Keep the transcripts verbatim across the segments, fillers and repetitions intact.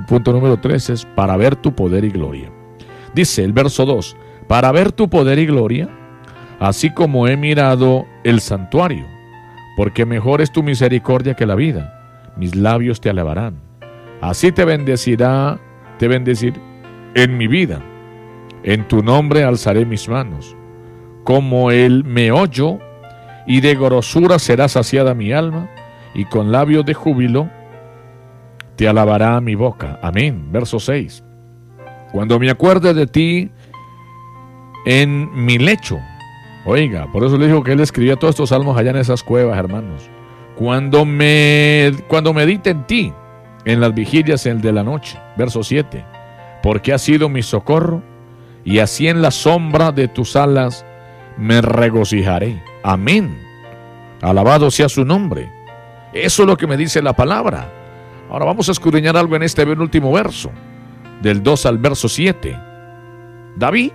punto número tres es para ver tu poder y gloria. Dice el verso dos, para ver tu poder y gloria, así como he mirado el santuario, porque mejor es tu misericordia que la vida, mis labios te alabarán. Así te bendecirá, te bendeciré en mi vida, en tu nombre alzaré mis manos, como el meollo, y de grosura será saciada mi alma, y con labios de júbilo te alabará mi boca. Amén. Verso seis. Cuando me acuerde de ti en mi lecho. Oiga, por eso le digo que él escribía todos estos salmos allá en esas cuevas, hermanos. Cuando me cuando medite en ti en las vigilias de la noche. Verso siete. Porque has sido mi socorro, y así en la sombra de tus alas me regocijaré. Amén. Alabado sea su nombre. Eso es lo que me dice la palabra. Ahora vamos a escudriñar algo en este último verso, del dos al verso siete. David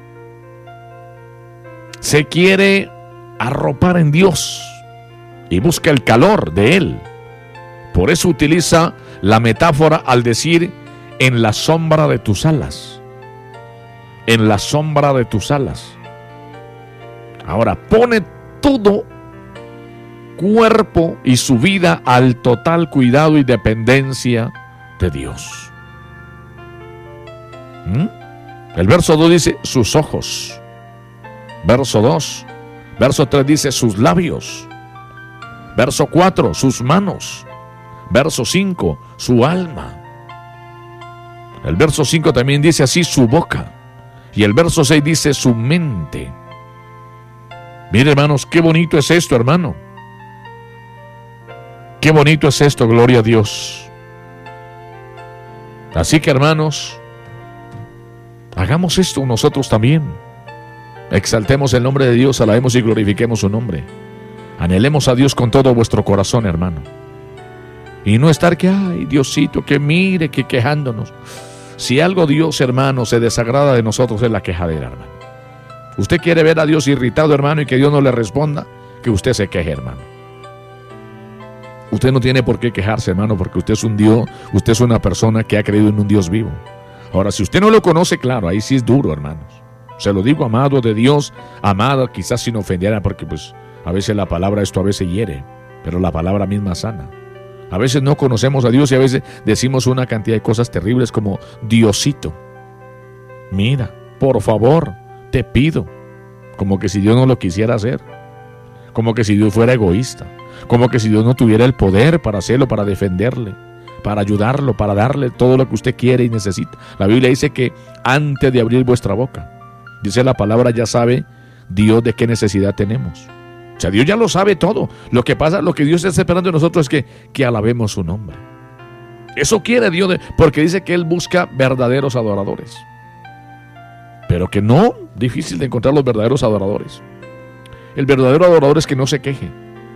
se quiere arropar en Dios y busca el calor de Él. Por eso utiliza la metáfora al decir en la sombra de tus alas. En la sombra de tus alas. Ahora pone todo cuerpo y su vida al total cuidado y dependencia de Dios. ¿Mm? El verso dos dice sus ojos. Verso dos. Verso tres dice sus labios. Verso cuatro, sus manos. Verso cinco, su alma. El verso cinco también dice así su boca. Y el verso seis dice su mente. Mire, hermanos, qué bonito es esto, hermano. Qué bonito es esto, gloria a Dios. Así que, hermanos, hagamos esto nosotros también. Exaltemos el nombre de Dios, alabemos y glorifiquemos su nombre. Anhelemos a Dios con todo vuestro corazón, hermano. Y no estar que, ay, Diosito, que mire, que quejándonos. Si algo Dios, hermano, se desagrada de nosotros es la quejadera, hermano. Usted quiere ver a Dios irritado, hermano, y que Dios no le responda, que usted se queje, hermano. Usted no tiene por qué quejarse, hermano, porque usted es un Dios, usted es una persona que ha creído en un Dios vivo. Ahora, si usted no lo conoce, claro, ahí sí es duro, hermanos. Se lo digo, amado de Dios, amado, quizás sin ofender, porque pues a veces la palabra, esto a veces hiere, pero la palabra misma sana. A veces no conocemos a Dios y a veces decimos una cantidad de cosas terribles como Diosito. Mira, por favor, te pido. Como que si Dios no lo quisiera hacer. Como que si Dios fuera egoísta. Como que si Dios no tuviera el poder para hacerlo, para defenderle, para ayudarlo, para darle todo lo que usted quiere y necesita. La Biblia dice que antes de abrir vuestra boca, dice la palabra, ya sabe Dios de qué necesidad tenemos. O sea, Dios ya lo sabe todo. Lo que pasa, lo que Dios está esperando de nosotros es que, que alabemos su nombre. Eso quiere Dios, de, porque dice que Él busca verdaderos adoradores. Pero que no, difícil de encontrar los verdaderos adoradores. El verdadero adorador es que no se queje.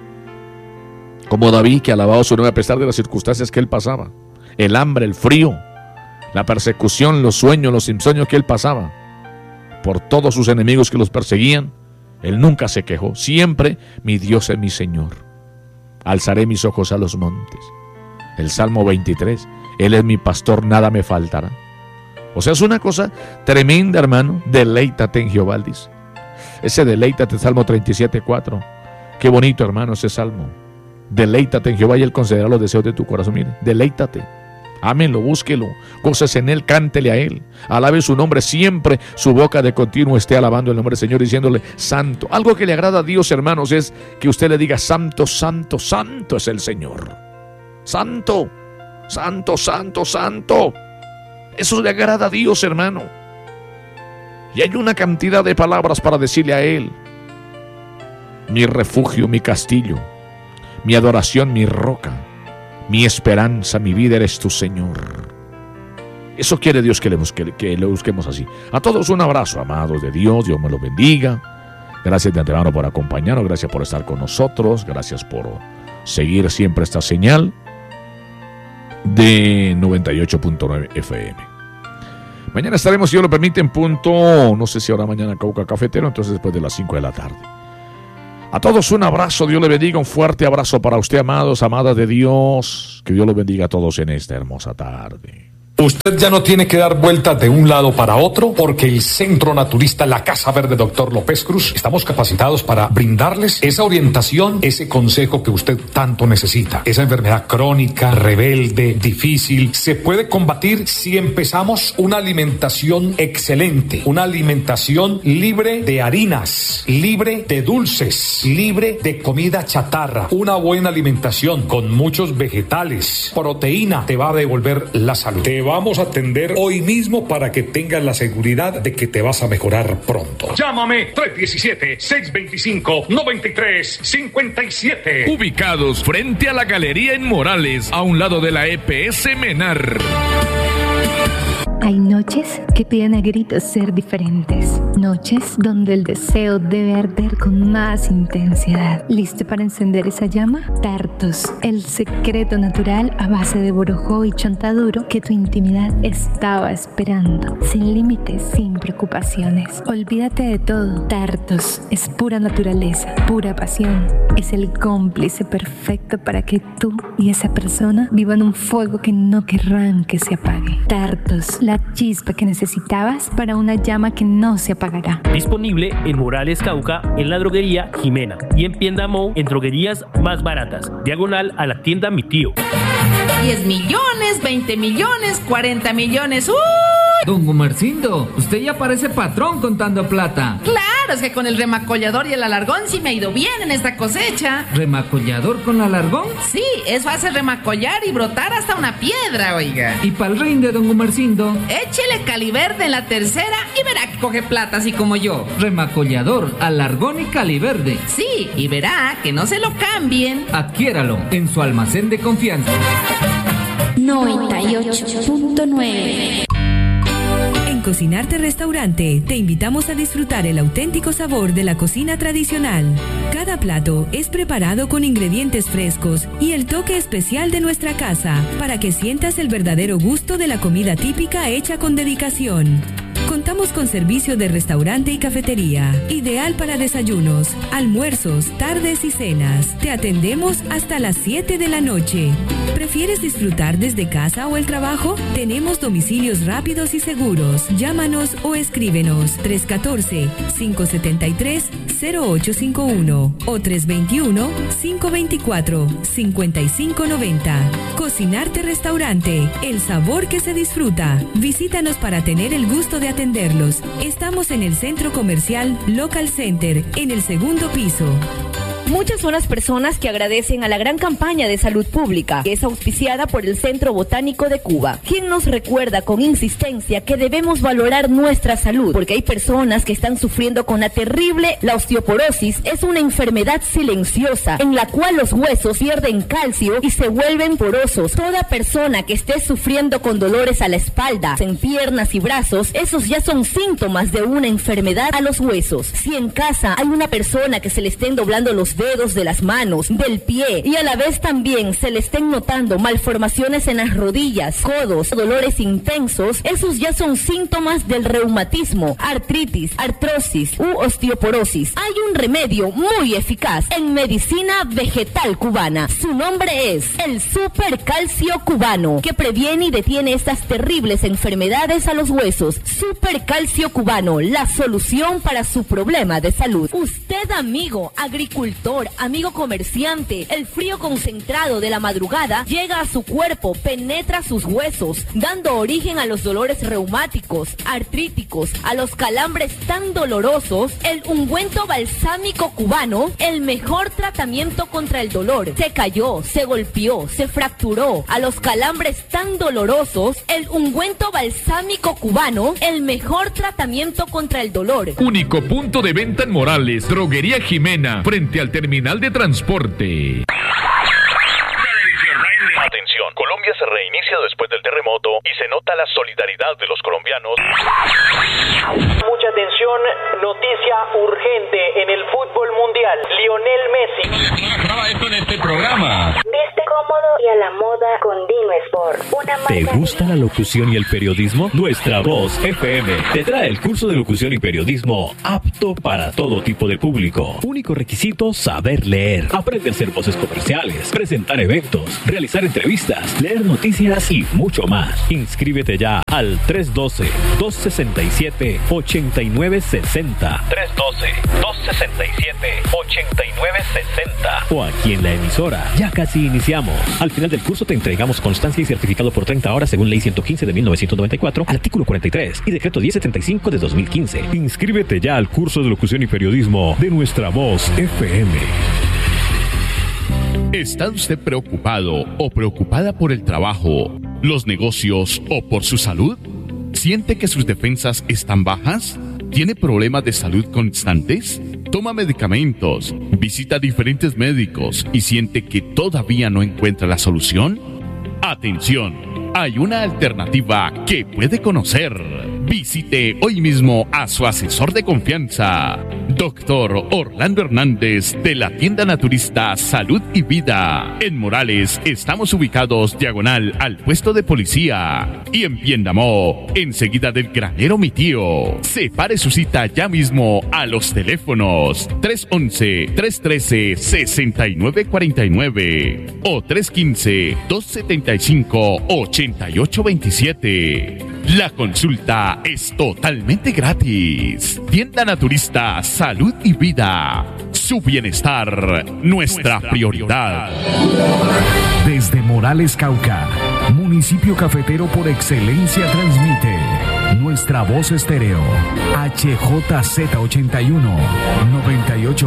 Como David, que alababa su nombre a pesar de las circunstancias que él pasaba. El hambre, el frío, la persecución, los sueños, los insomnios que él pasaba. Por todos sus enemigos que los perseguían, él nunca se quejó. Siempre, mi Dios es mi Señor. Alzaré mis ojos a los montes. El Salmo veintitrés, Él es mi pastor, nada me faltará. O sea, es una cosa tremenda, hermano. Deleítate en Jehová, dice. Ese deleítate, Salmo treinta y siete, cuatro. Qué bonito, hermano, ese salmo. Deleítate en Jehová y Él concederá los deseos de tu corazón. Mire, deleítate. Ámenlo, búsquelo, gócese en Él, cántele a Él, alabe su nombre, siempre su boca de continuo esté alabando el nombre del Señor, diciéndole santo. Algo que le agrada a Dios, hermanos, es que usted le diga santo, santo, santo es el Señor. Santo, santo, santo, santo. Eso le agrada a Dios, hermano. Y hay una cantidad de palabras para decirle a Él: mi refugio, mi castillo, mi adoración, mi roca, mi esperanza, mi vida eres tu Señor. Eso quiere Dios que le, busque, que le busquemos así. A todos un abrazo, amados de Dios. Dios me los bendiga. Gracias de antemano por acompañarnos. Gracias por estar con nosotros. Gracias por seguir siempre esta señal de noventa y ocho punto nueve F M. Mañana estaremos, si Dios lo permite, en punto, no sé si ahora mañana Cauca Cafetero, entonces después de las cinco de la tarde. A todos un abrazo, Dios le bendiga, un fuerte abrazo para usted, amados, amadas de Dios. Que Dios los bendiga a todos en esta hermosa tarde. Usted ya no tiene que dar vueltas de un lado para otro porque el Centro Naturista La Casa Verde Doctor López Cruz estamos capacitados para brindarles esa orientación, ese consejo que usted tanto necesita. Esa enfermedad crónica, rebelde, difícil, se puede combatir si empezamos una alimentación excelente, una alimentación libre de harinas, libre de dulces, libre de comida chatarra, una buena alimentación con muchos vegetales, proteína, te va a devolver la salud. Te vamos a atender hoy mismo para que tengas la seguridad de que te vas a mejorar pronto. Llámame tres uno siete, seis dos cinco, nueve tres cinco siete. Ubicados frente a la Galería en Morales, a un lado de la E P S Menar. Hay noches que piden a gritos ser diferentes. Noches donde el deseo debe arder con más intensidad. ¿Listo para encender esa llama? Tartos, el secreto natural a base de borojó y chontaduro que tu intimidad estaba esperando. Sin límites, sin preocupaciones. Olvídate de todo. Tartos es pura naturaleza, pura pasión. Es el cómplice perfecto para que tú y esa persona vivan un fuego que no querrán que se apague. Tartos, la chispa que necesitabas para una llama que no se apagará. Disponible en Morales Cauca, en la droguería Jimena y en Piendamó, en droguerías más baratas. Diagonal a la tienda Mi Tío. diez millones, veinte millones, cuarenta millones. ¡Uy! Don Gumercindo, usted ya parece patrón contando plata. Claro, es que con el remacollador y el alargón sí me ha ido bien en esta cosecha. ¿Remacollador con alargón? Sí, es fácil remacollar y brotar hasta una piedra, oiga. ¿Y pa'l rinde, don Gumercindo? Échele caliverde en la tercera y verá que coge plata así como yo. Remacollador, alargón y caliverde. Sí, y verá que no se lo cambien. Adquiéralo en su almacén de confianza. noventa y ocho punto nueve. Cocinarte Restaurante, te invitamos a disfrutar el auténtico sabor de la cocina tradicional. Cada plato es preparado con ingredientes frescos y el toque especial de nuestra casa, para que sientas el verdadero gusto de la comida típica hecha con dedicación. Contamos con servicio de restaurante y cafetería, ideal para desayunos, almuerzos, tardes y cenas. Te atendemos hasta las siete de la noche. ¿Prefieres disfrutar desde casa o el trabajo? Tenemos domicilios rápidos y seguros. Llámanos o escríbenos tres uno cuatro, cinco siete tres, cero ocho cinco uno o tres dos uno, cinco dos cuatro, cinco cinco nueve cero. Cocinarte Restaurante, el sabor que se disfruta. Visítanos para tener el gusto de atenderlos. Estamos en el Centro Comercial Local Center, en el segundo piso. Muchas son las personas que agradecen a la gran campaña de salud pública que es auspiciada por el Centro Botánico de Cuba, quien nos recuerda con insistencia que debemos valorar nuestra salud, porque hay personas que están sufriendo con la terrible, la osteoporosis. Es una enfermedad silenciosa en la cual los huesos pierden calcio y se vuelven porosos. Toda persona que esté sufriendo con dolores a la espalda, en piernas y brazos, esos ya son síntomas de una enfermedad a los huesos. Si en casa hay una persona que se le estén doblando los dedos de las manos, del pie, y a la vez también se le estén notando malformaciones en las rodillas, codos, dolores intensos, esos ya son síntomas del reumatismo, artritis, artrosis u osteoporosis. Hay un remedio muy eficaz en medicina vegetal cubana. Su nombre es el Supercalcio Cubano, que previene y detiene estas terribles enfermedades a los huesos. Supercalcio Cubano, la solución para su problema de salud. Usted, amigo agricultor, amigo comerciante, el frío concentrado de la madrugada llega a su cuerpo, penetra sus huesos, dando origen a los dolores reumáticos, artríticos, a los calambres tan dolorosos. El ungüento balsámico cubano, el mejor tratamiento contra el dolor. Se cayó, se golpeó, se fracturó, a los calambres tan dolorosos, el ungüento balsámico cubano, el mejor tratamiento contra el dolor. Único punto de venta en Morales, Droguería Jimena, frente al terminal de transporte. Atención, Colombia se reinicia después del terremoto y se nota la solidaridad de los colombianos. Mucha atención, noticia urgente en el fútbol mundial. Lionel Messi. Graba esto en este programa. Viste cómodo y a la moda con Dino Sport. Una marca. ¿Te gusta la locución y el periodismo? Nuestra Voz F M te trae el curso de locución y periodismo apto para todo tipo de público. Único requisito, saber leer. Aprende a hacer voces comerciales, presentar eventos, realizar entrevistas, leer leer noticias y mucho más. Inscríbete ya al tres uno dos, dos seis siete, ocho nueve seis cero. tres uno dos, dos seis siete, ocho nueve seis cero. O aquí en la emisora. Ya casi iniciamos. Al final del curso te entregamos constancia y certificado por treinta horas según Ley ciento quince de mil novecientos noventa y cuatro, artículo cuarenta y tres y Decreto diez setenta y cinco de dos mil quince. Inscríbete ya al curso de locución y periodismo de Nuestra Voz F M. ¿Está usted preocupado o preocupada por el trabajo, los negocios o por su salud? ¿Siente que sus defensas están bajas? ¿Tiene problemas de salud constantes? ¿Toma medicamentos? ¿Visita diferentes médicos y siente que todavía no encuentra la solución? ¡Atención! Hay una alternativa que puede conocer. Visite hoy mismo a su asesor de confianza, doctor Orlando Hernández, de la tienda naturista Salud y Vida. En Morales estamos ubicados diagonal al puesto de policía. Y en Piendamó, enseguida del granero Mi Tío. Separe su cita ya mismo a los teléfonos tres once, tres trece, sesenta y nueve cuarenta y nueve o tres quince, dos setenta y cinco, ochenta y ocho veintisiete. La consulta es totalmente gratis. Tienda Naturista Salud y Vida. Su bienestar, nuestra prioridad. Desde Morales, Cauca, municipio cafetero por excelencia, transmite Nuestra Voz Estéreo H J Z ochenta y uno, noventa y ocho.